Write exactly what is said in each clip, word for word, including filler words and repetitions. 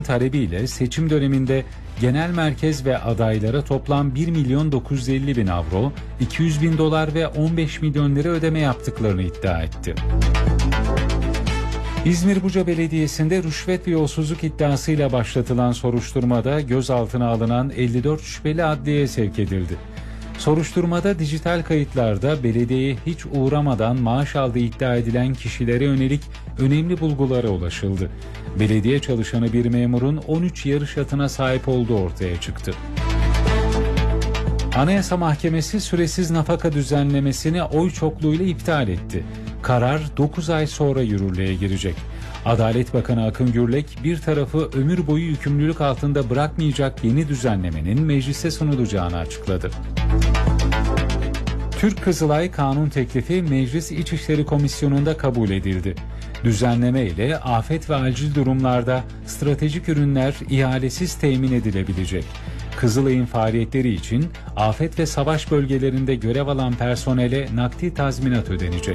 talebiyle seçim döneminde genel merkez ve adaylara toplam bir milyon dokuz yüz elli bin avro, iki yüz bin dolar ve on beş milyon lira ödeme yaptıklarını iddia etti. İzmir Buca Belediyesi'nde rüşvet ve yolsuzluk iddiasıyla başlatılan soruşturmada gözaltına alınan elli dört şüpheli adliyeye sevk edildi. Soruşturmada dijital kayıtlarda belediyeye hiç uğramadan maaş aldığı iddia edilen kişilere yönelik önemli bulgulara ulaşıldı. Belediye çalışanı bir memurun on üç yarış atına sahip olduğu ortaya çıktı. Anayasa Mahkemesi süresiz nafaka düzenlemesini oy çokluğuyla iptal etti. Karar dokuz ay sonra yürürlüğe girecek. Adalet Bakanı Akın Gürlek bir tarafı ömür boyu yükümlülük altında bırakmayacak yeni düzenlemenin meclise sunulacağını açıkladı. Türk Kızılay kanun teklifi Meclis İçişleri Komisyonu'nda kabul edildi. Düzenleme ile afet ve acil durumlarda stratejik ürünler ihalesiz temin edilebilecek. Kızılay'ın faaliyetleri için afet ve savaş bölgelerinde görev alan personele nakdi tazminat ödenecek.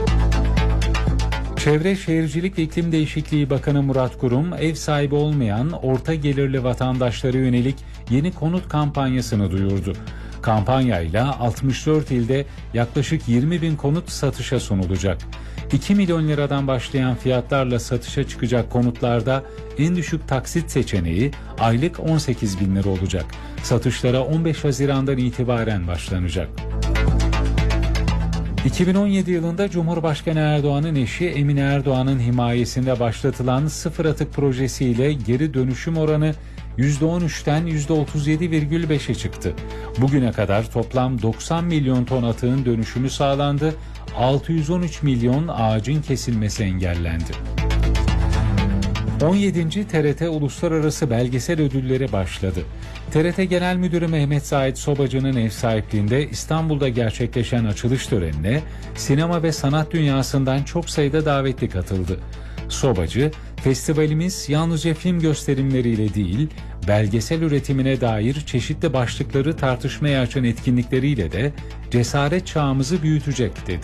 Çevre Şehircilik ve İklim Değişikliği Bakanı Murat Kurum, ev sahibi olmayan orta gelirli vatandaşlara yönelik yeni konut kampanyasını duyurdu. Kampanyayla altmış dört ilde yaklaşık yirmi bin konut satışa sunulacak. iki milyon liradan başlayan fiyatlarla satışa çıkacak konutlarda en düşük taksit seçeneği aylık on sekiz bin lira olacak. Satışlara on beş Haziran'dan itibaren başlanacak. iki bin on yedi yılında Cumhurbaşkanı Erdoğan'ın eşi Emine Erdoğan'ın himayesinde başlatılan sıfır atık projesiyle geri dönüşüm oranı yüzde on üçten yüzde otuz yedi virgül beşe çıktı. Bugüne kadar toplam doksan milyon ton atığın dönüşümü sağlandı, altı yüz on üç milyon ağacın kesilmesi engellendi. on yedinci T R T Uluslararası Belgesel Ödülleri başladı. T R T Genel Müdürü Mehmet Zahit Sobacı'nın ev sahipliğinde İstanbul'da gerçekleşen açılış törenine sinema ve sanat dünyasından çok sayıda davetli katıldı. Sobacı, festivalimiz yalnızca film gösterimleriyle değil, belgesel üretimine dair çeşitli başlıkları tartışmaya açan etkinlikleriyle de cesaret çağımızı büyütecek dedi.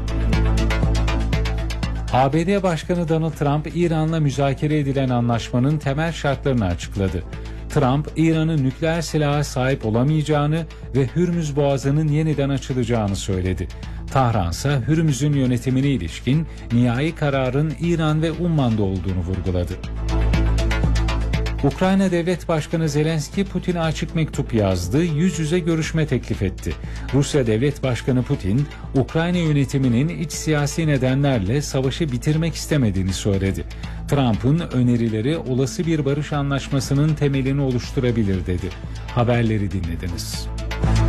A B D Başkanı Donald Trump, İran'la müzakere edilen anlaşmanın temel şartlarını açıkladı. Trump, İran'ın nükleer silaha sahip olamayacağını ve Hürmüz Boğazı'nın yeniden açılacağını söyledi. Tahran ise Hürmüz'ün yönetimine ilişkin nihai kararın İran ve Umman'da olduğunu vurguladı. Ukrayna Devlet Başkanı Zelenski, Putin'e açık mektup yazdı, yüz yüze görüşme teklif etti. Rusya Devlet Başkanı Putin, Ukrayna yönetiminin iç siyasi nedenlerle savaşı bitirmek istemediğini söyledi. Trump'ın önerileri olası bir barış anlaşmasının temelini oluşturabilir dedi. Haberleri dinlediniz.